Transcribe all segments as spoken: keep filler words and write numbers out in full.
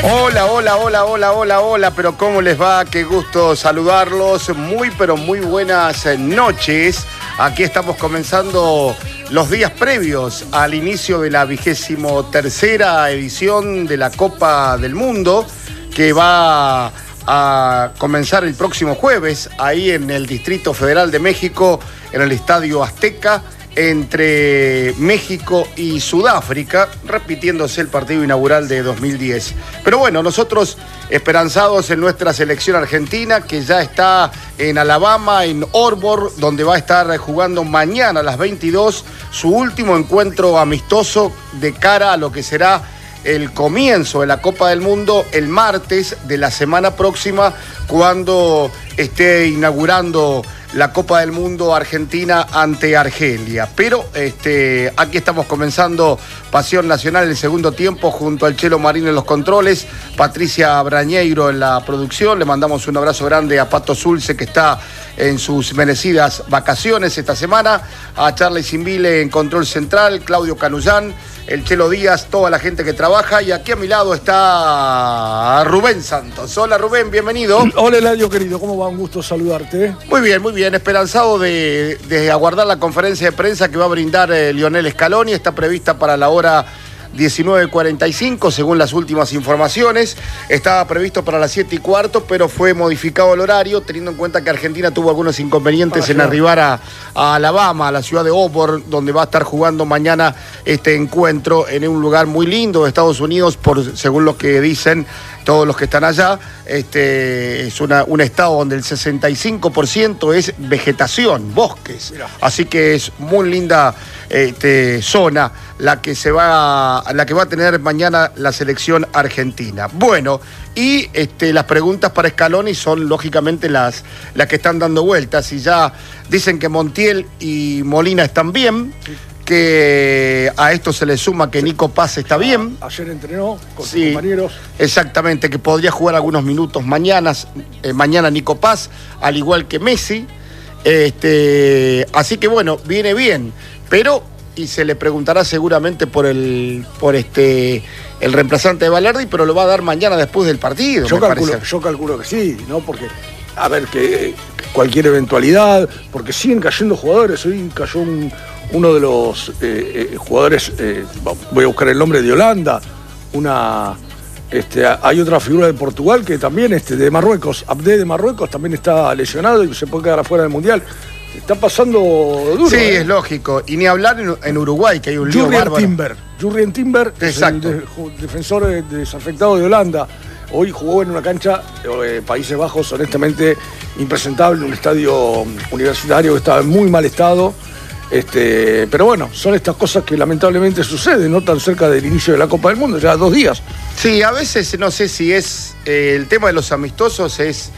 Hola, hola, hola, hola, hola, hola, pero ¿cómo les va? Qué gusto saludarlos. Muy, pero muy buenas noches. Aquí estamos comenzando los días previos al inicio de la vigésimo tercera edición de la Copa del Mundo, que va a comenzar el próximo jueves, ahí en el Distrito Federal de México, en el Estadio Azteca, entre México y Sudáfrica, repitiéndose el partido inaugural de dos mil diez. Pero bueno, nosotros esperanzados en nuestra selección argentina, que ya está en Alabama, en Auburn, donde va a estar jugando mañana a las veintidós su último encuentro amistoso de cara a lo que será el comienzo de la Copa del Mundo el martes de la semana próxima, cuando esté inaugurando la Copa del Mundo Argentina ante Argelia. Pero este, aquí estamos comenzando Pasión Nacional el segundo tiempo, junto al Chelo Marín en los controles, Patricia Brañeiro en la producción. Le mandamos un abrazo grande a Pato Zulce, que está en sus merecidas vacaciones esta semana, a Charlie Simbile en control central, Claudio Canullán, el Chelo Díaz, toda la gente que trabaja, y aquí a mi lado está Rubén Santos. Hola Rubén, bienvenido. Hola Eladio querido, ¿cómo va? Un gusto saludarte. Muy bien, muy bien, esperanzado de, de aguardar la conferencia de prensa que va a brindar eh, Lionel Scaloni. Está prevista para la hora diecinueve cuarenta y cinco, según las últimas informaciones. Estaba previsto para las siete y cuarto, pero fue modificado el horario, teniendo en cuenta que Argentina tuvo algunos inconvenientes en arribar a, a Alabama, a la ciudad de Auburn, donde va a estar jugando mañana este encuentro en un lugar muy lindo de Estados Unidos, por, según lo que dicen todos los que están allá. Este es una, un estado donde el sesenta y cinco por ciento es vegetación, bosques. Mirá. Así que es muy linda este, zona la que se va, la que va a tener mañana la selección argentina. Bueno, y este, las preguntas para Scaloni son lógicamente las, las que están dando vueltas, y ya dicen que Montiel y Molina están bien. Sí. Que a esto se le suma que Nico Paz está bien. Ayer entrenó con sus sí, compañeros. Exactamente, que podría jugar algunos minutos mañana, eh, mañana Nico Paz, al igual que Messi. Este, así que bueno, viene bien, pero y se le preguntará seguramente por el por este el reemplazante de Balerdi, pero lo va a dar mañana después del partido. Yo me calculo, parece. yo calculo que sí, ¿no? Porque a ver que cualquier eventualidad, porque siguen cayendo jugadores. Hoy cayó un uno de los eh, eh, jugadores, eh, voy a buscar el nombre, de Holanda, una, este, hay otra figura de Portugal que también, este, de Marruecos, Abde de Marruecos, también está lesionado y se puede quedar afuera del Mundial. Está pasando duro. Sí, ¿eh? Es lógico. Y ni hablar en, en Uruguay, que hay un lío Jurrien bárbaro. Timber, Jurrien Timber, exacto, es el de, defensor desafectado de Holanda. Hoy jugó en una cancha, eh, Países Bajos, honestamente impresentable, un estadio universitario que estaba en muy mal estado. Este, pero bueno, son estas cosas que lamentablemente suceden, no tan cerca del inicio de la Copa del Mundo, ya dos días. Sí, a veces no sé si es eh, el tema de los amistosos es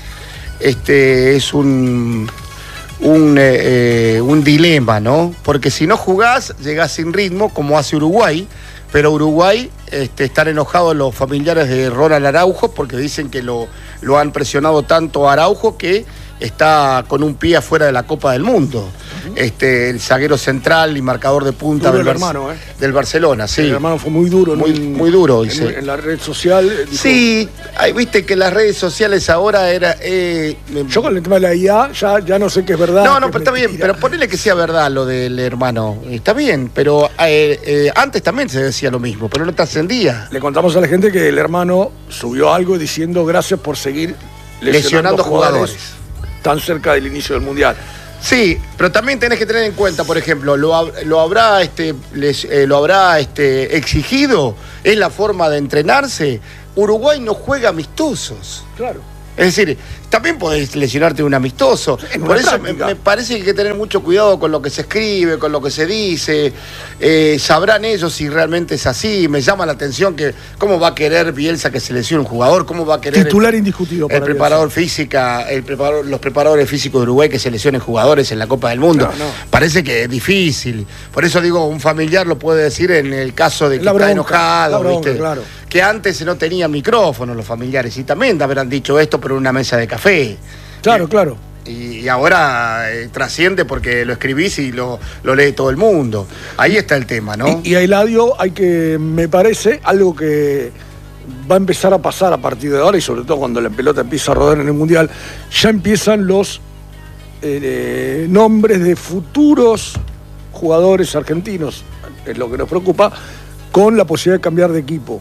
este es un un, eh, un dilema, ¿no? Porque si no jugás, llegás sin ritmo, como hace Uruguay, pero Uruguay este, están enojados los familiares de Ronald Araujo porque dicen que lo, lo han presionado tanto a Araujo que está con un pie afuera de la Copa del Mundo. Uh-huh. Este, el zaguero central y marcador de punta del, Bar- hermano, ¿eh? del Barcelona, sí. El hermano fue muy duro. Muy, un, muy duro, en, dice. En la red social. Dijo, sí, ahí viste que las redes sociales ahora era... Eh, yo con el tema de la I A ya, ya no sé qué es verdad. No, no, pero está bien, pero ponele que sea verdad lo del hermano. Está bien, pero eh, eh, antes también se decía lo mismo, pero no trascendía. Le contamos a la gente que el hermano subió algo diciendo gracias por seguir lesionando, lesionando jugadores. jugadores tan cerca del inicio del Mundial. Sí, pero también tenés que tener en cuenta, por ejemplo, lo, lo habrá, este, les, eh, lo habrá este, exigido, es la forma de entrenarse. Uruguay no juega amistosos. Claro. Es decir, también podés lesionarte un amistoso. Por eso me, me parece que hay que tener mucho cuidado con lo que se escribe, con lo que se dice. Eh, sabrán ellos si realmente es así. Me llama la atención que cómo va a querer Bielsa que se lesione un jugador, cómo va a querer titular el, indiscutido para el preparador física, el preparador, los preparadores físicos de Uruguay que se lesionen jugadores en la Copa del Mundo. No, no. Parece que es difícil. Por eso digo, un familiar lo puede decir en el caso de que la está bronca, enojado, bronca, ¿viste? Claro. Que antes no tenían micrófono los familiares y también habrán dicho esto pero en una mesa de café. Claro, y, claro. Y, y ahora eh, trasciende porque lo escribís y lo, lo lee todo el mundo. Ahí está el tema, ¿no? Y, y a Eladio hay que, me parece, algo que va a empezar a pasar a partir de ahora, y sobre todo cuando la pelota empieza a rodar en el Mundial, ya empiezan los eh, nombres de futuros jugadores argentinos, es lo que nos preocupa, con la posibilidad de cambiar de equipo.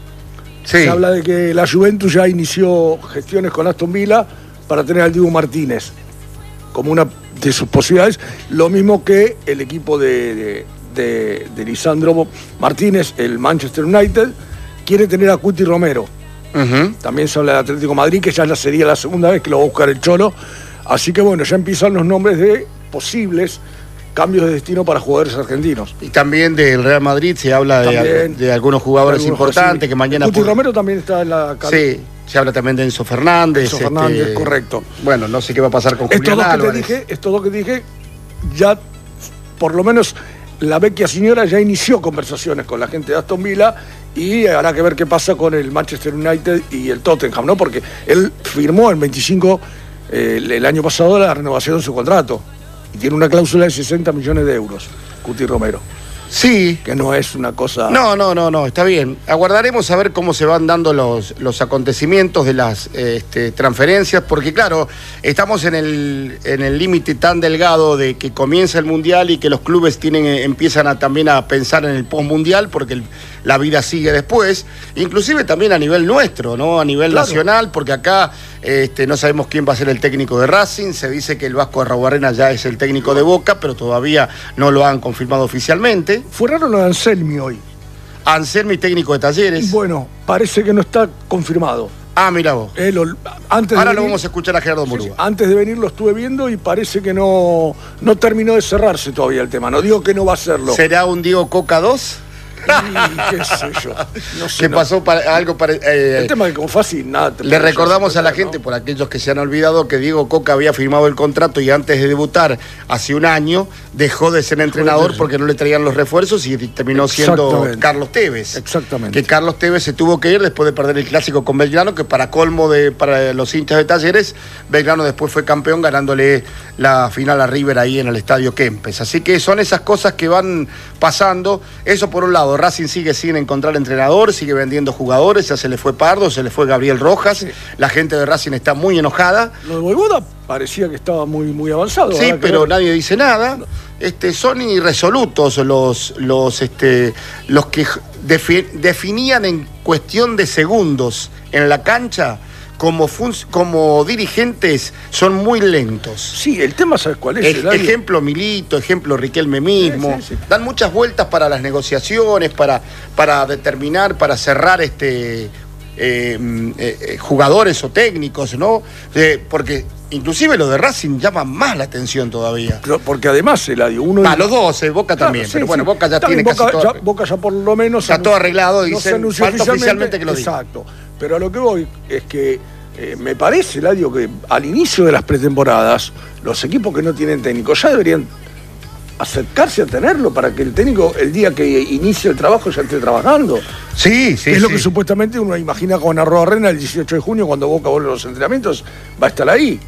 Sí. Se habla de que la Juventus ya inició gestiones con Aston Villa para tener al Dibu Martínez como una de sus posibilidades, lo mismo que el equipo de, de, de, de Lisandro Martínez, el Manchester United, quiere tener a Cuti Romero. Uh-huh. También se habla de Atlético de Madrid, que ya sería la segunda vez que lo va a buscar el Cholo. Así que bueno, ya empiezan los nombres de posibles cambios de destino para jugadores argentinos. Y también del Real Madrid se habla de, de algunos jugadores de algunos importantes sí. que mañana... Cuti por... Romero también está en la... Sí, se habla también de Enzo Fernández. Enzo Fernández, este... correcto. Bueno, no sé qué va a pasar con estos Julián dos Álvarez. Que te dije, estos dos que te dije, ya por lo menos la vecchia señora ya inició conversaciones con la gente de Aston Villa, y habrá que ver qué pasa con el Manchester United y el Tottenham, ¿no? Porque él firmó el veinticinco eh, el año pasado la renovación de su contrato. Y tiene una cláusula de sesenta millones de euros, Cuti Romero. Sí. Que no es una cosa... No, no, no, no, está bien. Aguardaremos a ver cómo se van dando los, los acontecimientos de las este, transferencias, porque claro, estamos en el en el límite tan delgado de que comienza el Mundial y que los clubes tienen empiezan a, también a pensar en el post-mundial, porque el, la vida sigue después, inclusive también a nivel nuestro, ¿no? A nivel claro. nacional, porque acá este, no sabemos quién va a ser el técnico de Racing, se dice que el Vasco Arruabarrena ya es el técnico de Boca, pero todavía no lo han confirmado oficialmente. Fue raro lo de Anselmi hoy. Anselmi, técnico de Talleres. Bueno, parece que no está confirmado. Ah, mira vos. Eh, lo, antes Ahora de venir, lo vamos a escuchar a Gerardo Murúa. Sí, sí, antes de venir lo estuve viendo y parece que no, no terminó de cerrarse todavía el tema. No digo que no va a serlo. ¿Será un Diego Coca dos? Y qué sé yo. No sé, ¿Qué no. pasó para algo para eh, el tema de como fácil nada. Le recordamos a la gente, ¿no? Por aquellos que se han olvidado, que Diego Coca había firmado el contrato y antes de debutar hace un año dejó de ser entrenador porque no le traían los refuerzos y terminó siendo Carlos Tevez. Exactamente. Que Carlos Tevez se tuvo que ir después de perder el clásico con Belgrano, que para colmo de para los hinchas de Talleres, Belgrano después fue campeón ganándole la final a River ahí en el Estadio Kempes. Así que son esas cosas que van pasando. Eso por un lado. Racing sigue sin encontrar entrenador, sigue vendiendo jugadores, ya se le fue Pardo, se le fue Gabriel Rojas, sí. La gente de Racing está muy enojada. Lo de Voivoda parecía que estaba muy, muy avanzado. Sí, pero ver. Nadie dice nada. Este, son irresolutos los, los, este, los que defi definían en cuestión de segundos en la cancha. Como, como dirigentes son muy lentos. Sí, el tema, ¿sabes cuál es? El, ejemplo Milito, ejemplo Riquelme mismo. Sí, sí, sí. Dan muchas vueltas para las negociaciones, para, para determinar, para cerrar este eh, eh, jugadores o técnicos, ¿no? Eh, porque inclusive lo de Racing llama más la atención todavía. Pero porque además, Eladio, uno... Ah, los dos, eh, Boca claro, también. Sí, pero bueno, sí. Boca ya también tiene Boca, casi todo... Ya, Boca ya por lo menos... Está todo arreglado, no dicen, falta oficialmente, oficialmente que lo diga. Exacto. Pero a lo que voy es que eh, me parece, Eladio, que al inicio de las pretemporadas, los equipos que no tienen técnico ya deberían acercarse a tenerlo para que el técnico, el día que inicie el trabajo, ya esté trabajando. Sí, sí, Es sí. lo que supuestamente uno imagina con Arruabarrena el dieciocho de junio, cuando Boca vuelve a los entrenamientos, va a estar ahí.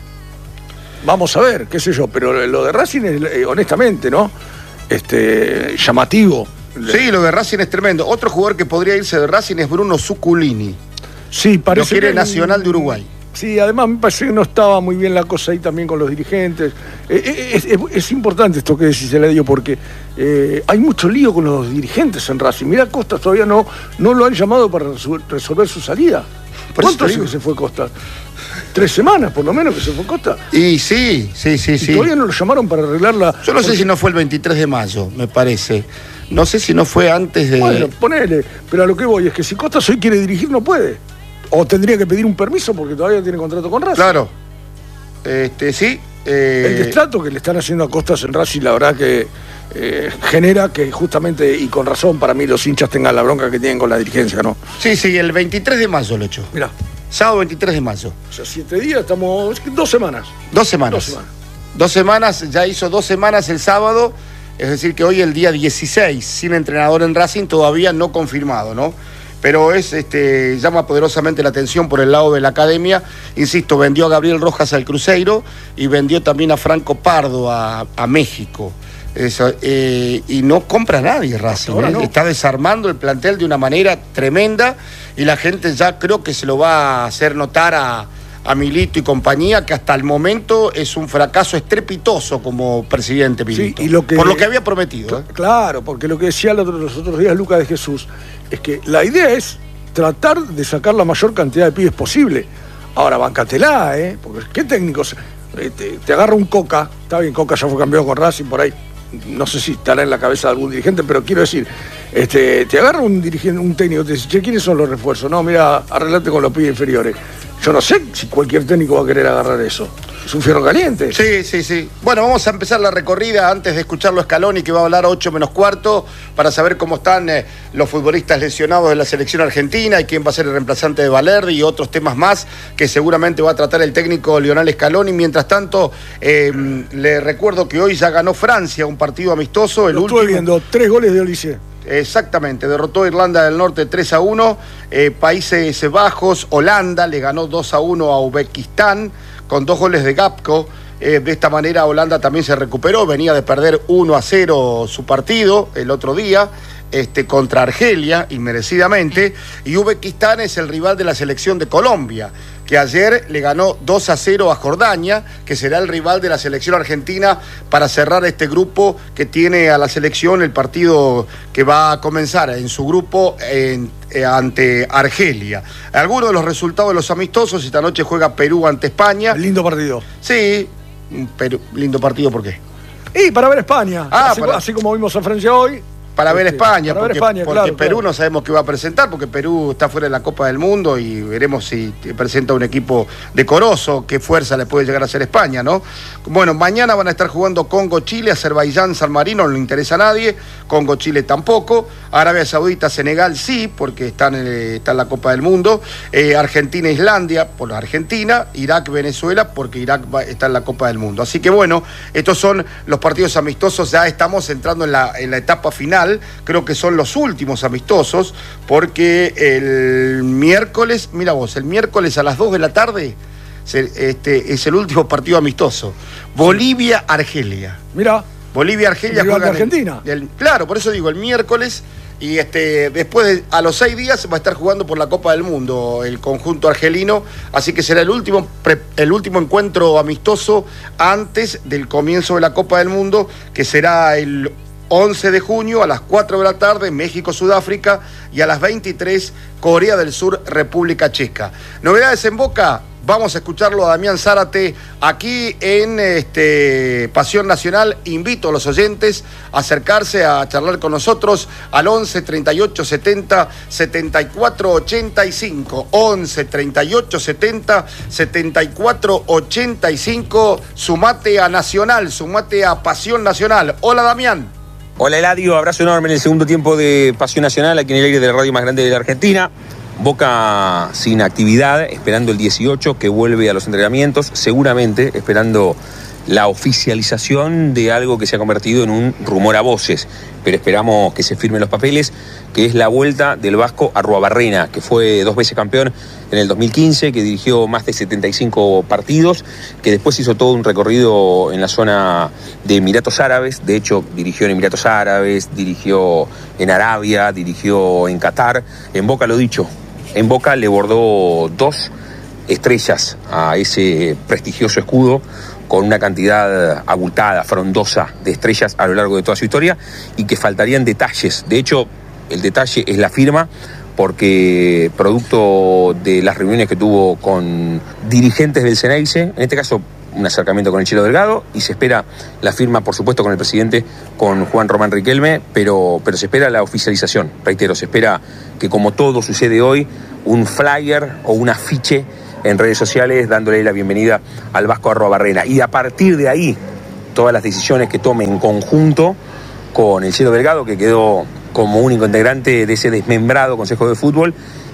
Vamos a ver, qué sé yo, pero lo de Racing es, eh, honestamente, ¿no? Este, llamativo. Sí, lo de Racing es tremendo. Otro jugador que podría irse de Racing es Bruno Zuculini. Sí, parece Lo quiere que, Nacional de Uruguay. Sí, además me parece que no estaba muy bien la cosa ahí también con los dirigentes. Eh, es, es, es importante esto que decís, Eladio, porque eh, hay mucho lío con los dirigentes en Racing. Mirá, Costas todavía no, no lo han llamado para resolver su salida. Por ¿Cuánto hace que se fue Costas? Tres semanas, por lo menos, que se fue Costas. Y sí, sí, sí, y sí. todavía no lo llamaron para arreglarla. Yo no sé si no fue el veintitrés de mayo, me parece. No sé si no fue antes de... Bueno, ponele. Pero a lo que voy es que si Costas hoy quiere dirigir, no puede. O tendría que pedir un permiso porque todavía tiene contrato con Racing. Claro. Este, sí. Eh... El destrato que le están haciendo a Costas en Racing, la verdad que eh, genera que justamente, y con razón, para mí los hinchas tengan la bronca que tienen con la dirigencia, ¿no? Sí, sí, el veintitrés de mayo lo echó. Mirá. Sábado veintitrés de mayo. O sea, siete días, estamos... Dos semanas. Dos semanas. Dos semanas. Dos semanas, ya hizo dos semanas el sábado, es decir que hoy el día dieciséis, sin entrenador en Racing, todavía no confirmado, ¿no? Pero es, este, llama poderosamente la atención por el lado de la academia. Insisto, vendió a Gabriel Rojas al Cruzeiro y vendió también a Franco Pardo a, a México. Eso, eh, y no compra a nadie Racing, ¿eh? No. Está desarmando el plantel de una manera tremenda. y la gente ya creo que se lo va a hacer notar a, a Milito y compañía, que hasta el momento es un fracaso estrepitoso como presidente Milito, sí, y lo que, por lo que había prometido. ¿eh? Claro, porque lo que decía los otros días Lucas de Jesús, es que la idea es tratar de sacar la mayor cantidad de pibes posible. Ahora, bancatela, ¿eh? Porque ¿qué técnicos? Te, te agarra un Coca, está bien, Coca ya fue campeón con Racing, por ahí, no sé si estará en la cabeza de algún dirigente, pero quiero decir, este, te agarra un dirigente, un técnico, te dice, che, ¿quiénes son los refuerzos? No, mira, arreglate con los pibes inferiores. Yo no sé si cualquier técnico va a querer agarrar eso. Es un fierro caliente. Sí, sí, sí. Bueno, vamos a empezar la recorrida antes de escucharlo a Scaloni, que va a hablar a ocho menos cuarto, para saber cómo están eh, los futbolistas lesionados de la selección argentina y quién va a ser el reemplazante de Valerdi y otros temas más que seguramente va a tratar el técnico Lionel Scaloni. Mientras tanto, eh, le recuerdo que hoy ya ganó Francia un partido amistoso. El Lo último... estuve viendo, tres goles de Olise. Exactamente, derrotó a Irlanda del Norte tres a uno, eh, Países Bajos, Holanda le ganó dos a uno a Uzbekistán con dos goles de Gapco. Eh, de esta manera Holanda también se recuperó, venía de perder uno a cero su partido el otro día este, contra Argelia, inmerecidamente, y Uzbekistán es el rival de la selección de Colombia, que ayer le ganó dos a cero a Jordania, que será el rival de la selección argentina para cerrar este grupo que tiene a la selección el partido que va a comenzar en su grupo en, eh, ante Argelia. Algunos de los resultados de los amistosos: esta noche juega Perú ante España. Lindo partido. Sí, Perú, lindo partido, ¿por qué? Y para ver España, ah, así, para... así como vimos a Francia hoy. Para ver España, para porque, ver España, porque claro, Perú claro. no sabemos qué va a presentar, porque Perú está fuera de la Copa del Mundo y veremos si presenta un equipo decoroso, qué fuerza le puede llegar a hacer España, ¿no? Bueno, mañana van a estar jugando Congo-Chile, Azerbaiyán, San Marino, no le interesa a nadie, Congo-Chile tampoco, Arabia Saudita, Senegal sí, porque están en, está en la Copa del Mundo, eh, Argentina-Islandia, por Argentina, Irak-Venezuela, porque Irak va, está en la Copa del Mundo. Así que bueno, estos son los partidos amistosos, ya estamos entrando en la, en la etapa final, creo que son los últimos amistosos, porque el miércoles, mira vos, el miércoles a las dos de la tarde se, este, es el último partido amistoso. Bolivia-Argelia. Mira. Bolivia-Argelia juega en Argentina. El, el, claro, por eso digo, el miércoles, y este, después de, a los seis días va a estar jugando por la Copa del Mundo el conjunto argelino, así que será el último, pre, el último encuentro amistoso antes del comienzo de la Copa del Mundo, que será el once de junio a las cuatro de la tarde, México-Sudáfrica, y a las veintitrés, Corea del Sur, República Checa. Novedades en Boca, vamos a escucharlo a Damián Zárate aquí en este, Pasión Nacional. Invito a los oyentes a acercarse a charlar con nosotros al once treinta y ocho setenta setenta y cuatro ochenta y cinco, once treinta y ocho setenta setenta y cuatro ochenta y cinco. Sumate a Nacional, sumate a Pasión Nacional. Hola, Damián. Hola Eladio, abrazo enorme en el segundo tiempo de Pasión Nacional, aquí en el aire de la radio más grande de la Argentina. Boca sin actividad, esperando el dieciocho que vuelve a los entrenamientos, seguramente esperando la oficialización de algo que se ha convertido en un rumor a voces, pero esperamos que se firmen los papeles, que es la vuelta del vasco Arruabarrena, que fue dos veces campeón en el dos mil quince, que dirigió más de setenta y cinco partidos, que después hizo todo un recorrido en la zona de Emiratos Árabes. De hecho, dirigió en Emiratos Árabes, dirigió en Arabia, dirigió en Qatar. En Boca, lo dicho, en Boca le bordó dos estrellas a ese prestigioso escudo, con una cantidad abultada, frondosa de estrellas a lo largo de toda su historia, y que faltarían detalles. De hecho, el detalle es la firma, porque producto de las reuniones que tuvo con dirigentes del Ceneice, en este caso un acercamiento con el Chelo Delgado, y se espera la firma, por supuesto, con el presidente, con Juan Román Riquelme, pero, pero se espera la oficialización. Reitero, se espera que, como todo sucede hoy, un flyer o un afiche en redes sociales dándole la bienvenida al vasco Arruabarrena, y a partir de ahí todas las decisiones que tome en conjunto con el Chelo Delgado, que quedó como único integrante de ese desmembrado Consejo de Fútbol,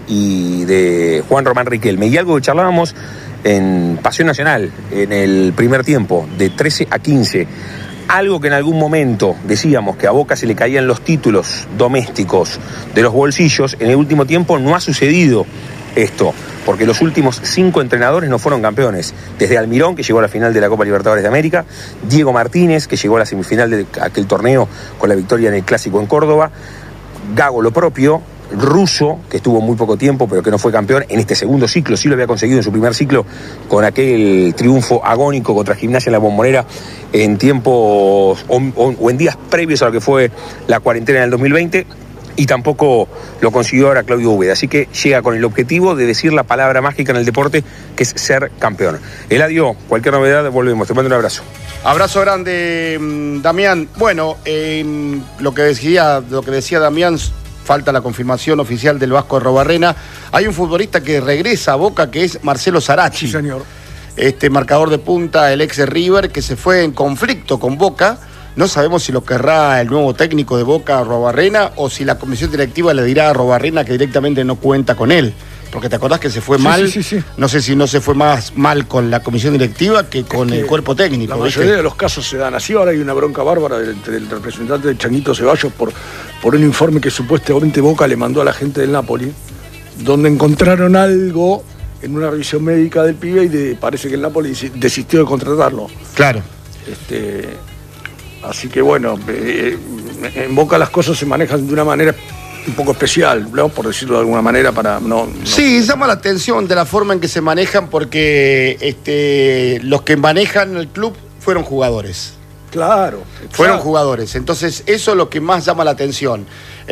y de Juan Román Riquelme. Y algo que charlábamos en Pasión Nacional en el primer tiempo, de trece a quince, algo que en algún momento decíamos que a Boca se le caían los títulos domésticos de los bolsillos, en el último tiempo no ha sucedido esto, porque los últimos cinco entrenadores no fueron campeones. Desde Almirón, que llegó a la final de la Copa Libertadores de América, Diego Martínez, que llegó a la semifinal de aquel torneo con la victoria en el Clásico en Córdoba, Gago lo propio, ruso, que estuvo muy poco tiempo, pero que no fue campeón en este segundo ciclo, sí lo había conseguido en su primer ciclo con aquel triunfo agónico contra Gimnasia en la Bombonera en tiempos o, o, o en días previos a lo que fue la cuarentena del dos mil veinte, y tampoco lo consiguió ahora Claudio Úbeda. Así que llega con el objetivo de decir la palabra mágica en el deporte, que es ser campeón. Eladio, cualquier novedad, volvemos. Te mando un abrazo. Abrazo grande, Damián. Bueno, eh, lo que decía, lo que decía Damián, falta la confirmación oficial del Vasco Arrobarrena. Hay un futbolista que regresa a Boca, que es Marcelo Sarachi. Sí, señor. Este marcador de punta, el ex de River, que se fue en conflicto con Boca. No sabemos si lo querrá el nuevo técnico de Boca, Arrobarrena, o si la comisión directiva le dirá a Arrobarrena que directamente no cuenta con él. Porque te acordás que se fue sí, mal. Sí, sí, sí. No sé si no se fue más mal con la comisión directiva que con es que el cuerpo técnico. La mayoría ¿viste? de los casos se dan así. Ahora hay una bronca bárbara entre el representante de Changuito Ceballos por, por un informe que supuestamente Boca le mandó a la gente del Napoli, donde encontraron algo en una revisión médica del pibe y de, parece que el Napoli desistió de contratarlo. Claro. Este, así que bueno, eh, en Boca las cosas se manejan de una manera un poco especial, ¿no? Por decirlo de alguna manera, para no, no... Sí, llama la atención de la forma en que se manejan, porque este, los que manejan el club fueron jugadores. Claro. Fueron exacto. jugadores. Entonces, eso es lo que más llama la atención.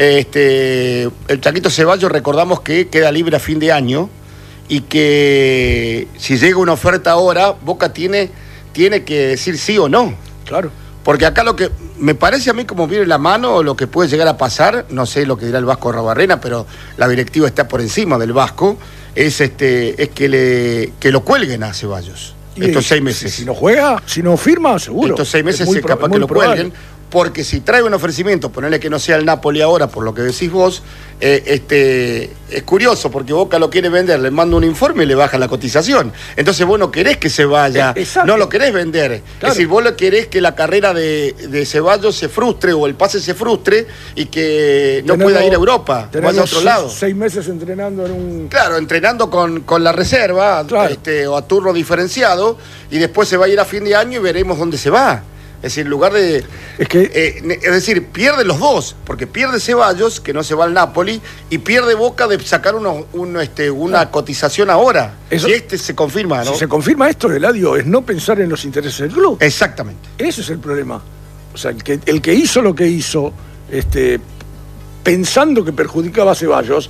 Este, el Changuito Ceballos, recordamos que queda libre a fin de año y que si llega una oferta ahora, Boca tiene, tiene que decir sí o no. Claro. Porque acá lo que me parece a mí como viene la mano, lo que puede llegar a pasar, no sé lo que dirá el Vasco Arrobarrena, pero la directiva está por encima del Vasco, es este es que le que lo cuelguen a Ceballos. Y estos seis meses. Si, si no juega, si no firma, seguro. Estos seis meses es es capaz que lo cuelguen, porque si trae un ofrecimiento, ponerle que no sea el Napoli ahora, por lo que decís vos, eh, este, es curioso, porque Boca lo quiere vender, le manda un informe y le baja la cotización. Entonces vos no querés que se vaya, eh, no lo querés vender. Claro. Es decir, vos lo querés que la carrera de, de Ceballos se frustre o el pase se frustre y que no tenemos, pueda ir a Europa, vaya a otro lado. Seis meses entrenando en un... Claro, entrenando con, con la reserva, claro. este, o a turno diferenciado, y después se va a ir a fin de año y veremos dónde se va. Es decir, en lugar de... Es, que, eh, es decir, pierde los dos, porque pierde Ceballos, que no se va al Napoli, y pierde Boca de sacar uno, uno, este, una ah, cotización ahora. Eso, si este se confirma, ¿no? Si se confirma esto, Eladio, es no pensar en los intereses del club. Exactamente. Ese es el problema. O sea, el que, el que hizo lo que hizo, este, pensando que perjudicaba a Ceballos,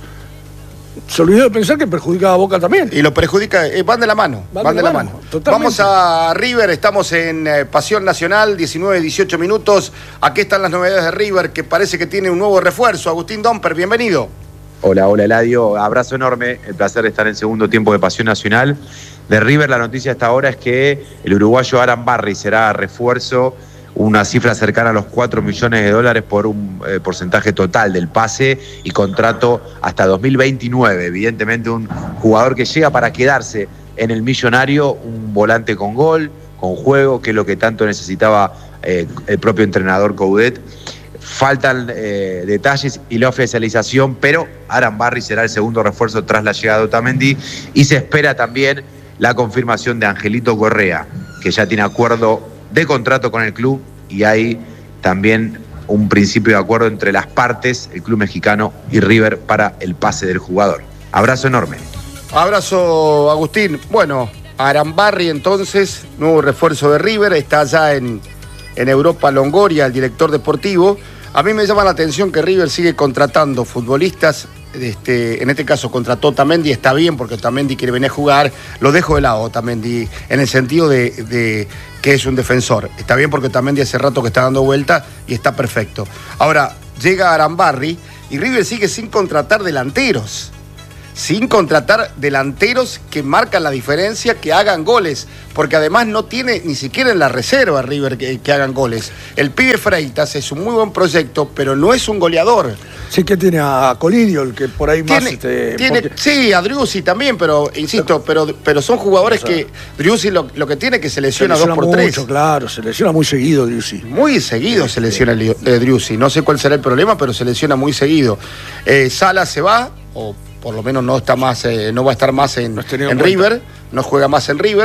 se olvidó de pensar que perjudicaba a Boca también. Y lo perjudica, eh, van de la mano, van, van de, de la, la mano. mano. Vamos a River, estamos en eh, Pasión Nacional, diecinueve, dieciocho minutos. Aquí están las novedades de River, que parece que tiene un nuevo refuerzo. Agustín Domper, bienvenido. Hola, hola Eladio, abrazo enorme, el placer de estar en el segundo tiempo de Pasión Nacional. De River, la noticia hasta ahora es que el uruguayo Aram Barry será refuerzo, una cifra cercana a los cuatro millones de dólares por un eh, porcentaje total del pase y contrato hasta dos mil veintinueve. Evidentemente un jugador que llega para quedarse en el millonario, un volante con gol, con juego, que es lo que tanto necesitaba eh, el propio entrenador Coudet. Faltan eh, detalles y la oficialización, pero Aram Barry será el segundo refuerzo tras la llegada de Otamendi, y se espera también la confirmación de Angelito Correa, que ya tiene acuerdo de contrato con el club, y hay también un principio de acuerdo entre las partes, el club mexicano y River, para el pase del jugador. Abrazo enorme. Abrazo, Agustín. Bueno, Aram Barry entonces, nuevo refuerzo de River, está allá en, en Europa Longoria, el director deportivo. A mí me llama la atención que River sigue contratando futbolistas. Este, en este caso contrató Otamendi, está bien porque Otamendi quiere venir a jugar, lo dejo de lado Otamendi en el sentido de, de que es un defensor, está bien porque Otamendi hace rato que está dando vuelta y está perfecto. Ahora llega Aram Barry y River sigue sin contratar delanteros, sin contratar delanteros que marcan la diferencia, que hagan goles, porque además no tiene ni siquiera en la reserva River que, que hagan goles. El pibe Freitas es un muy buen proyecto, pero no es un goleador. Sí que tiene a Colidio, el que por ahí tiene, más... Este, tiene, porque... Sí, a Driussi también, pero insisto, pero, pero son jugadores, o sea, que Driussi lo, lo que tiene es que se lesiona, se lesiona dos por mucho, tres. Claro, se lesiona muy seguido Driussi. Muy seguido se lesiona eh, Driussi. No sé cuál será el problema, pero se lesiona muy seguido. Eh, Sala se va, o por lo menos no está más, eh, no va a estar más en, en River, no juega más en River.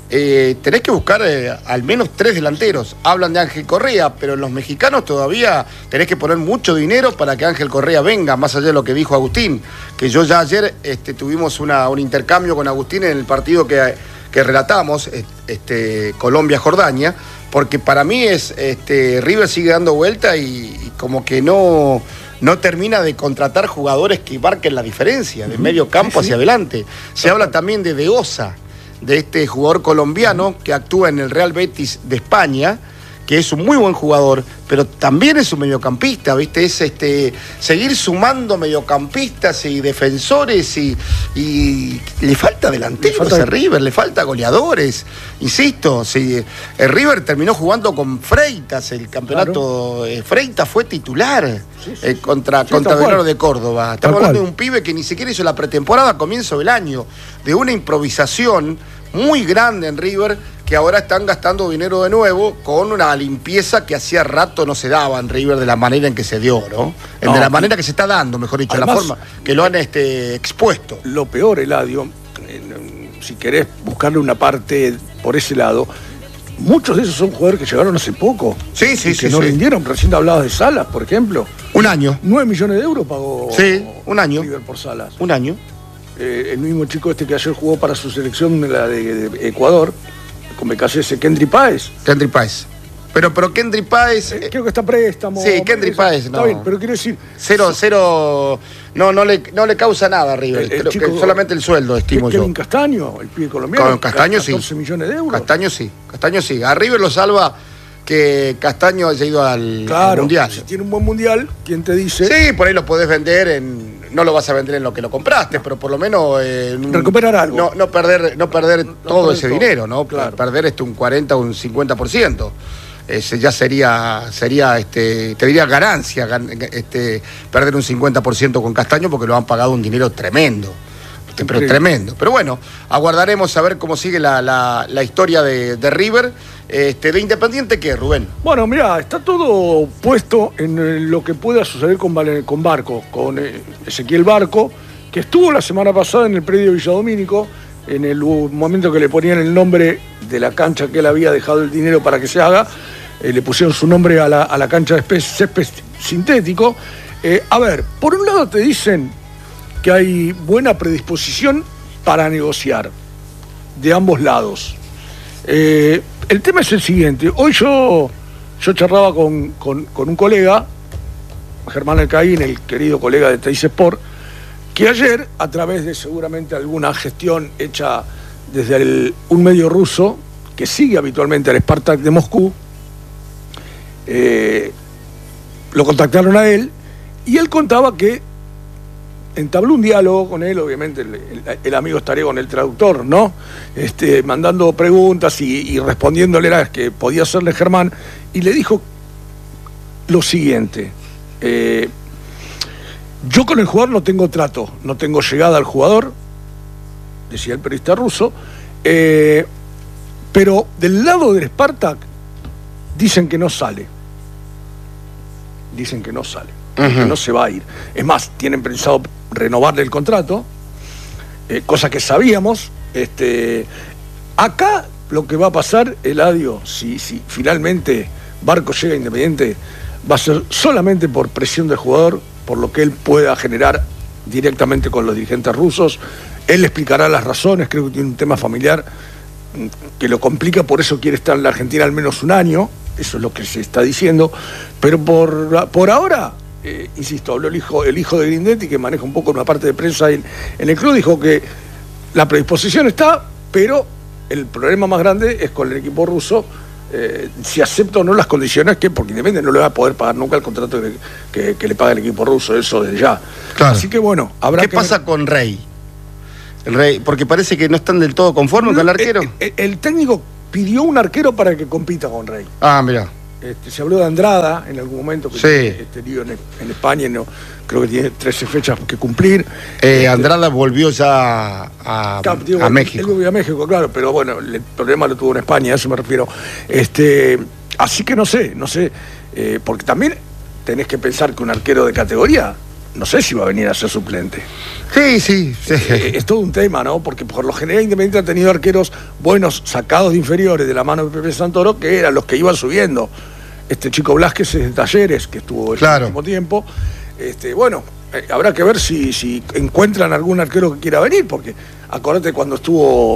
eh, tenés que buscar eh, al menos tres delanteros. Hablan de Ángel Correa, pero los mexicanos todavía tenés que poner mucho dinero para que Ángel Correa venga, más allá de lo que dijo Agustín, que yo ya ayer este, tuvimos una, un intercambio con Agustín en el partido que, que relatamos, este, Colombia-Jordania, porque para mí es este, River sigue dando vuelta y, y como que no, no termina de contratar jugadores que marquen la diferencia, de medio campo hacia adelante. Se habla también de De Osa, de este jugador colombiano que actúa en el Real Betis de España, que es un muy buen jugador, pero también es un mediocampista, ¿viste? Es este, seguir sumando mediocampistas y defensores y, y le falta delanteros le falta... a River, le falta goleadores. Insisto, si, el River terminó jugando con Freitas, el campeonato, claro. eh, Freitas fue titular sí, sí, eh, contra, sí, contra Belgrano de Córdoba. Estamos hablando de un pibe que ni siquiera hizo la pretemporada a comienzo del año, de una improvisación muy grande en River, que ahora están gastando dinero de nuevo con una limpieza que hacía rato no se daba en River de la manera en que se dio, ¿no? no de la manera que se está dando, mejor dicho, además, la forma que lo han este, expuesto. Lo peor, Eladio, si querés buscarle una parte por ese lado, muchos de esos son jugadores que llegaron hace poco. Sí, sí, y sí. Que no sí. rindieron. Recién hablabas de Salas, por ejemplo. Un año. Nueve millones de euros pagó sí, un año. River por Salas. Un año. Eh, el mismo chico este que ayer jugó para su selección, la de, de Ecuador, con B K C S, Kendry Páez. Kendry Páez. Pero, pero Kendry Páez... Eh, creo que está préstamo. Sí, Kendry Páez, no. Está bien, pero quiero decir... Cero, cero... No, no le, no le causa nada a River. El, el Creo chico, que solamente el sueldo, estimo yo. Kevin Castaño, el pibe colombiano. Con Castaño sí. catorce millones de euros. Castaño sí. Castaño sí. A River lo salva que Castaño haya ido al, claro, al Mundial. Si tiene un buen Mundial, ¿quién te dice? Sí, por ahí lo podés vender en... No lo vas a vender en lo que lo compraste, no. pero por lo menos... Eh, recuperar algo. No, no perder, no perder no, todo no perder ese todo. dinero, ¿no? Claro. Perder este un cuarenta o un cincuenta por ciento. Ese ya sería, sería este, te diría ganancia, este, perder un cincuenta por ciento con Castaño porque lo han pagado un dinero tremendo. Pero sí. tremendo. Pero bueno, aguardaremos a ver cómo sigue la, la, la historia de, de River. Este, ¿De Independiente qué, Rubén? Bueno, mirá, está todo puesto en lo que pueda suceder con, con Barco, con Ezequiel Barco, que estuvo la semana pasada en el predio Villadomínico, en el momento que le ponían el nombre de la cancha que él había dejado el dinero para que se haga, eh, le pusieron su nombre a la, a la cancha de césped sintético. Eh, a ver, por un lado te dicen que hay buena predisposición para negociar de ambos lados. Eh, el tema es el siguiente. Hoy yo, yo charlaba con, con, con un colega, Germán Alcaín, el querido colega de Teis Sport, que ayer, a través de seguramente alguna gestión hecha desde el, un medio ruso, que sigue habitualmente al Spartak de Moscú, eh, lo contactaron a él, y él contaba que entabló un diálogo con él, obviamente el, el, el amigo estaría con el traductor, ¿no? Este, mandando preguntas y, y respondiéndole las que podía hacerle Germán, y le dijo lo siguiente: eh, yo con el jugador no tengo trato, no tengo llegada al jugador, decía el periodista ruso, eh, pero del lado del Spartak dicen que no sale, dicen que no sale. Uh-huh. Que no se va a ir. Es más, tienen pensado renovarle el contrato, eh, cosa que sabíamos. Este, acá lo que va a pasar, Eladio, si, si finalmente Barco llega a Independiente, va a ser solamente por presión del jugador, por lo que él pueda generar directamente con los dirigentes rusos. Él explicará las razones, creo que tiene un tema familiar que lo complica, por eso quiere estar en la Argentina al menos un año, eso es lo que se está diciendo, pero por, por ahora... Eh, insisto, habló el hijo, el hijo de Grindetti, que maneja un poco una parte de prensa en, en el club, dijo que la predisposición está, pero el problema más grande es con el equipo ruso, eh, si acepta o no las condiciones, que porque Independiente no le va a poder pagar nunca el contrato que, que, que le paga el equipo ruso, eso desde ya. Claro. Así que bueno, habrá ¿Qué que pasa ver... con Rey? El Rey, porque parece que no están del todo conformes no, con el arquero. El, el, el técnico pidió un arquero para que compita con Rey. Ah, mira. Este, se habló de Andrada en algún momento, que sí. tiene este lío en, en España, no, creo que tiene trece fechas que cumplir. Eh, este, Andrada volvió ya a, claro, digo, a México. Él volvió a México, claro, pero bueno, el problema lo tuvo en España, a eso me refiero. Este, así que no sé, no sé, eh, porque también tenés que pensar que un arquero de categoría no sé si va a venir a ser suplente. Sí, sí, sí. Eh, es todo un tema, ¿no? Porque por lo general Independiente ha tenido arqueros buenos sacados de inferiores de la mano de Pepe Santoro, que eran los que iban subiendo. Este chico Blasquez es de Talleres, que estuvo el claro. último tiempo. Este, bueno, eh, habrá que ver si, si encuentran algún arquero que quiera venir, porque acordate cuando estuvo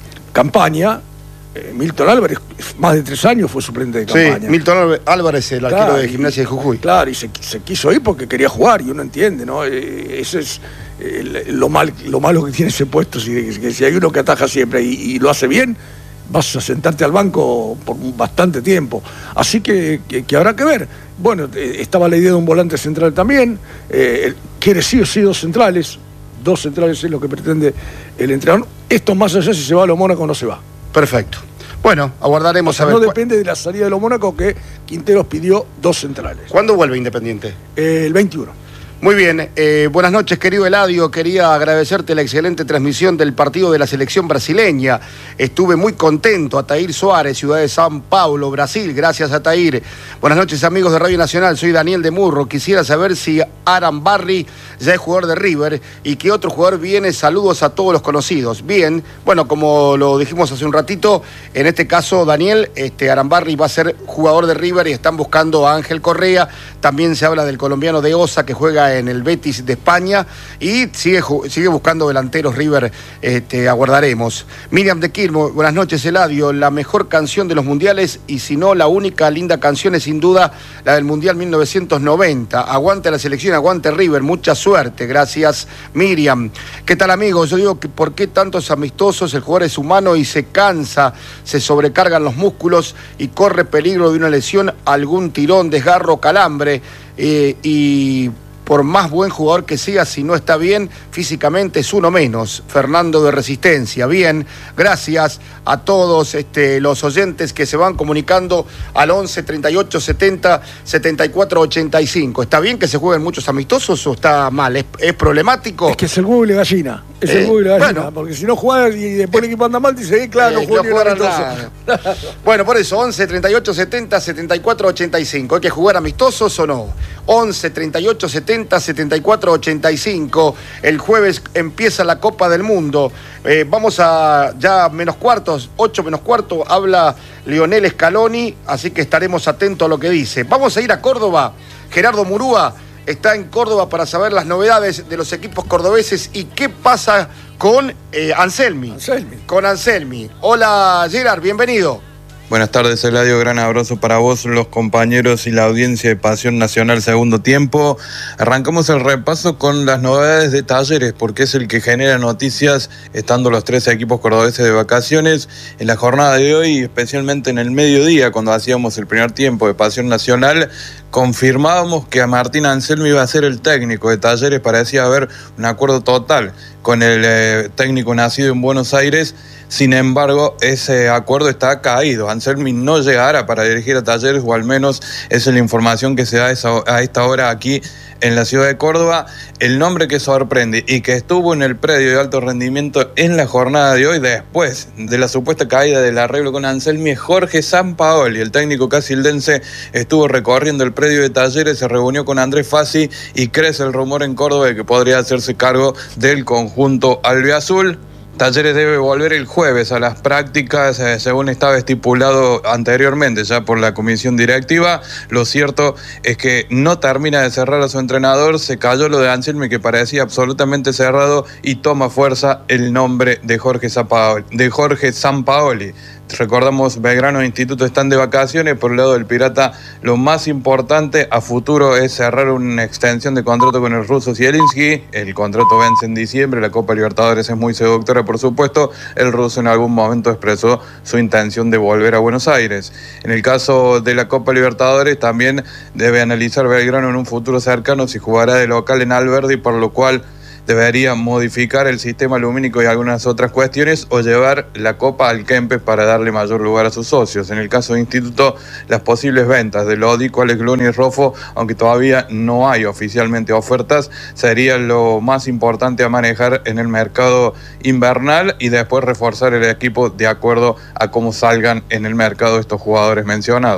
Campaña, eh, Milton Álvarez, más de tres años fue suplente de Campaña. Sí, Milton Álvarez, el arquero claro, de Gimnasia de Jujuy. Claro, y se, se quiso ir porque quería jugar, y uno entiende, ¿no? Eh, ese es eh, lo, mal, lo malo que tiene ese puesto, si, que si hay uno que ataja siempre y, y lo hace bien, vas a sentarte al banco por bastante tiempo. Así que, que, que habrá que ver. Bueno, eh, estaba la idea de un volante central también, eh, quiere sí o sí dos centrales, dos centrales es lo que pretende el entrenador. Esto más allá si se va a lo Mónaco o no se va. Perfecto. Bueno, aguardaremos o sea, a ver. No depende de la salida de los Mónaco, que Quinteros pidió dos centrales. ¿Cuándo vuelve Independiente? Eh, el veintiuno. Muy bien, eh, buenas noches querido Eladio, quería agradecerte la excelente transmisión del partido de la selección brasileña, estuve muy contento. Atair Suárez, ciudad de San Paulo, Brasil, gracias Atair. Buenas noches amigos de Radio Nacional, soy Daniel de Murro, quisiera saber si Aram Barry ya es jugador de River y qué otro jugador viene, saludos a todos los conocidos. Bien, bueno, como lo dijimos hace un ratito, en este caso Daniel, este, Aram Barry va a ser jugador de River y están buscando a Ángel Correa, también se habla del colombiano de Osa que juega en el Betis de España y sigue, sigue buscando delanteros River, este, aguardaremos. Miriam de Quilmo, buenas noches Eladio, la mejor canción de los mundiales y si no la única linda canción es sin duda la del Mundial mil novecientos noventa, aguante la selección, aguante River, mucha suerte, gracias Miriam. ¿Qué tal amigos? Yo digo que por qué tantos amistosos, el jugador es humano y se cansa, se sobrecargan los músculos y corre peligro de una lesión, algún tirón, desgarro, calambre eh, y por más buen jugador que sea, si no está bien físicamente es uno menos. Fernando de Resistencia, bien, gracias a todos este, los oyentes que se van comunicando al once, treinta y ocho, setenta, setenta y cuatro, ochenta y cinco. ¿Está bien que se jueguen muchos amistosos o está mal? ¿Es, es problemático? Es que es el huevo y la gallina, es eh, el huevo y la gallina, bueno, porque si no juegas y después el equipo anda mal, dice, eh, claro, eh, no juega no nada. Bueno, por eso, once, treinta y ocho, setenta, setenta y cuatro, ochenta y cinco. ¿Hay que jugar amistosos o no? once, treinta y ocho, setenta, setenta y cuatro, ochenta y cinco. El jueves empieza la Copa del Mundo. Eh, vamos a ya menos cuartos, ocho menos cuarto, habla Lionel Scaloni, así que estaremos atentos a lo que dice. Vamos a ir a Córdoba. Gerardo Murúa está en Córdoba para saber las novedades de los equipos cordobeses y qué pasa con eh, Anselmi. Anselmi. Con Anselmi. Hola Gerard, bienvenido. Buenas tardes, Eladio, gran abrazo para vos, los compañeros y la audiencia de Pasión Nacional Segundo Tiempo. Arrancamos el repaso con las novedades de Talleres, porque es el que genera noticias, estando los tres equipos cordobeses de vacaciones. En la jornada de hoy, especialmente en el mediodía, cuando hacíamos el primer tiempo de Pasión Nacional, confirmábamos que a Martín Anselmi iba a ser el técnico de Talleres. Parecía haber un acuerdo total con el eh, técnico nacido en Buenos Aires. Sin embargo, ese acuerdo está caído. Anselmi no llegará para dirigir a Talleres, o al menos esa es la información que se da a esta hora aquí en la ciudad de Córdoba. El nombre que sorprende y que estuvo en el predio de alto rendimiento en la jornada de hoy, después de la supuesta caída del arreglo con Anselmi, es Jorge Sampaoli. El técnico casildense estuvo recorriendo el predio de Talleres, se reunió con Andrés Fassi y crece el rumor en Córdoba de que podría hacerse cargo del conjunto albiazul. Talleres debe volver el jueves a las prácticas, eh, según estaba estipulado anteriormente ya por la comisión directiva. Lo cierto es que no termina de cerrar a su entrenador, se cayó lo de Anselmi, que parecía absolutamente cerrado, y toma fuerza el nombre de Jorge Sampaoli, de Jorge Sampaoli. Recordamos, Belgrano e Instituto están de vacaciones. Por el lado del Pirata, lo más importante a futuro es cerrar una extensión de contrato con el ruso Zielinski. El contrato vence en diciembre, la Copa Libertadores es muy seductora, por supuesto. El ruso en algún momento expresó su intención de volver a Buenos Aires. En el caso de la Copa Libertadores, también debe analizar Belgrano en un futuro cercano si jugará de local en Alberdi, por lo cual debería modificar el sistema lumínico y algunas otras cuestiones, o llevar la Copa al Kempes para darle mayor lugar a sus socios. En el caso de Instituto, las posibles ventas de Lodi, Colegloni y Rofo, aunque todavía no hay oficialmente ofertas, sería lo más importante a manejar en el mercado invernal, y después reforzar el equipo de acuerdo a cómo salgan en el mercado estos jugadores mencionados.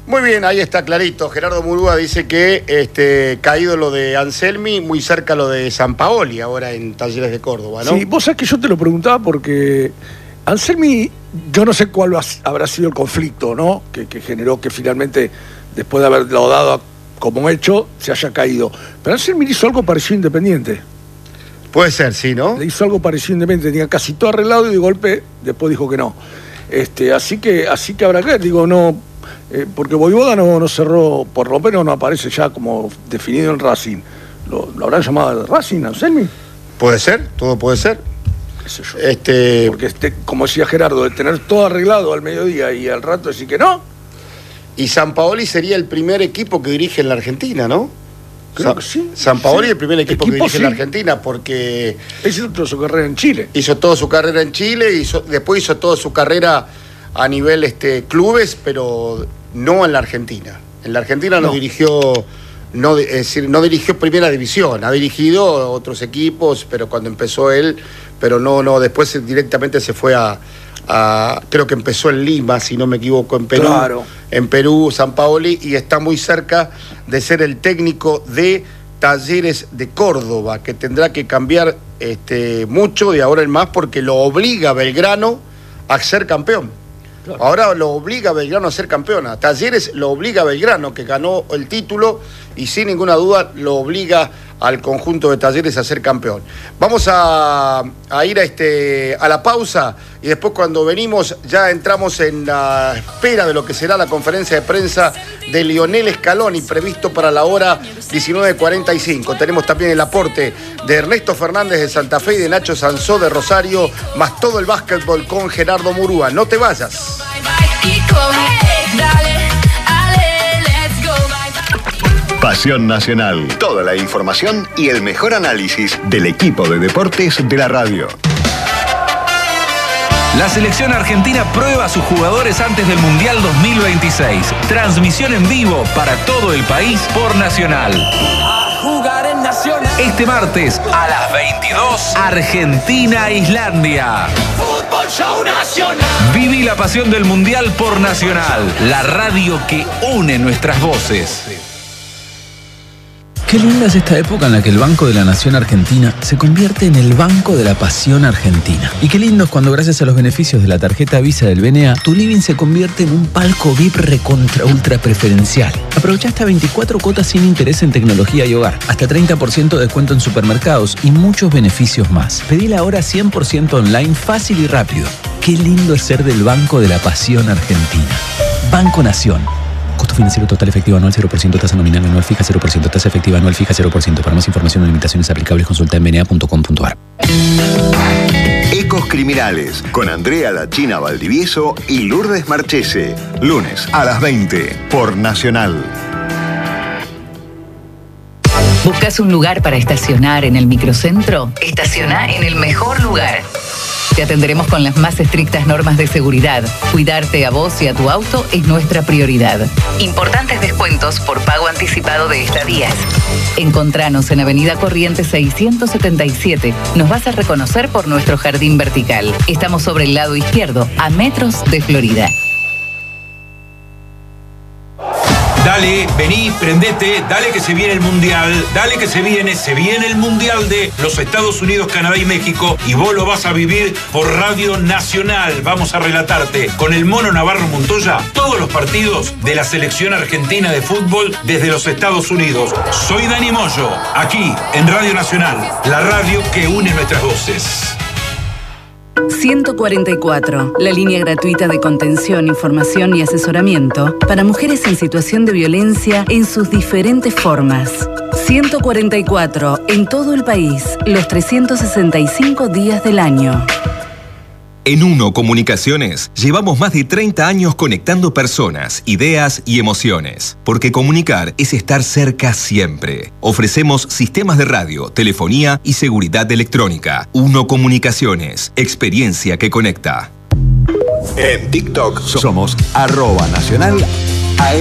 Muy bien, ahí está clarito. Gerardo Murúa dice que este, caído lo de Anselmi, muy cerca lo de Sampaoli, ahora en Talleres de Córdoba, ¿no? Sí, vos sabés que yo te lo preguntaba porque Anselmi, yo no sé cuál habrá sido el conflicto, ¿no? Que, que generó que finalmente, después de haberlo dado como hecho, se haya caído. Pero Anselmi hizo algo parecido a Independiente. Puede ser, sí, ¿no? Le hizo algo parecido a Independiente, tenía casi todo arreglado y de golpe después dijo que no. Este, así que, así que habrá que ver, digo, no, eh, porque Voivoda no, no cerró, por lo menos no aparece ya como definido en Racing. ¿Lo, lo habrán llamado Racing, Anselmi? Puede ser, todo puede ser. Qué sé yo. Este... Porque, este, como decía Gerardo, de tener todo arreglado al mediodía y al rato decir que no. Y Sampaoli sería el primer equipo que dirige en la Argentina, ¿no? Creo que sí. Sampaoli sí. el primer equipo, equipo que dirige sí. en la Argentina, porque... Hizo toda su carrera en Chile. Hizo toda su carrera en Chile, hizo, después hizo toda su carrera a nivel este, clubes, pero no en la Argentina. En la Argentina no, no dirigió, no, es decir, no dirigió primera división, ha dirigido otros equipos, pero cuando empezó él, pero no, no, después directamente se fue a... A, creo que empezó en Lima, si no me equivoco, en Perú. Claro. En Perú, Sampaoli, y está muy cerca de ser el técnico de Talleres de Córdoba, que tendrá que cambiar este, mucho de ahora en más porque lo obliga a Belgrano a ser campeón. Claro. Ahora lo obliga a Belgrano a ser campeón. A Talleres lo obliga a Belgrano, que ganó el título, y sin ninguna duda lo obliga al conjunto de Talleres a ser campeón. Vamos a, a ir a, este, a la pausa y después cuando venimos ya entramos en la espera de lo que será la conferencia de prensa de Lionel Scaloni previsto para la hora diecinueve cuarenta y cinco. Tenemos también el aporte de Ernesto Fernández de Santa Fe y de Nacho Sansó de Rosario, más todo el básquetbol con Gerardo Murúa. No te vayas. Pasión Nacional. Toda la información y el mejor análisis del equipo de deportes de la radio. La selección argentina prueba a sus jugadores antes del Mundial dos mil veintiséis. Transmisión en vivo para todo el país por Nacional. A jugar en Nacional. Este martes a las veintidós, Argentina-Islandia. Fútbol Show Nacional. Viví la pasión del Mundial por Nacional. La radio que une nuestras voces. Qué linda es esta época en la que el Banco de la Nación Argentina se convierte en el Banco de la Pasión Argentina. Y qué lindo es cuando gracias a los beneficios de la tarjeta Visa del B N A, tu living se convierte en un palco V I P recontra ultra preferencial. Aprovecha hasta veinticuatro cuotas sin interés en tecnología y hogar, hasta treinta por ciento de descuento en supermercados y muchos beneficios más. Pedila ahora cien por ciento online, fácil y rápido. Qué lindo es ser del Banco de la Pasión Argentina. Banco Nación. Costo financiero total efectivo anual cero por ciento, tasa nominal anual fija cero por ciento, tasa efectiva anual fija cero por ciento. Para más información o limitaciones aplicables consulta en b n a punto com punto a r. Ecos Criminales con Andrea La China Valdivieso y Lourdes Marchese. Lunes a las veinte por Nacional. ¿Buscas un lugar para estacionar en el microcentro? Estaciona en el mejor lugar. Te atenderemos con las más estrictas normas de seguridad. Cuidarte a vos y a tu auto es nuestra prioridad. Importantes descuentos por pago anticipado de estadías. Encontranos en Avenida Corrientes seiscientos setenta y siete. Nos vas a reconocer por nuestro jardín vertical. Estamos sobre el lado izquierdo, a metros de Florida. Dale, vení, prendete, dale que se viene el Mundial, dale que se viene, se viene el Mundial de los Estados Unidos, Canadá y México, y vos lo vas a vivir por Radio Nacional. Vamos a relatarte con el Mono Navarro Montoya todos los partidos de la selección argentina de fútbol desde los Estados Unidos. Soy Dani Moyo, aquí en Radio Nacional, la radio que une nuestras voces. ciento cuarenta y cuatro, la línea gratuita de contención, información y asesoramiento para mujeres en situación de violencia en sus diferentes formas. ciento cuarenta y cuatro, en todo el país, los trescientos sesenta y cinco días del año. En Uno Comunicaciones llevamos más de treinta años conectando personas, ideas y emociones. Porque comunicar es estar cerca siempre. Ofrecemos sistemas de radio, telefonía y seguridad electrónica. Uno Comunicaciones, experiencia que conecta. En TikTok somos arroba nacional